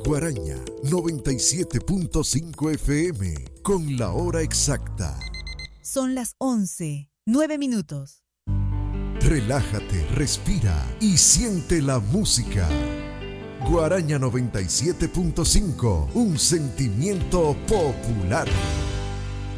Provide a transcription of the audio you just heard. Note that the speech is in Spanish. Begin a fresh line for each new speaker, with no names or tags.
Guaraña 97.5 FM con la hora exacta.
Son las 11:09.
Relájate, respira y siente la música. Guaraña 97.5, un sentimiento popular.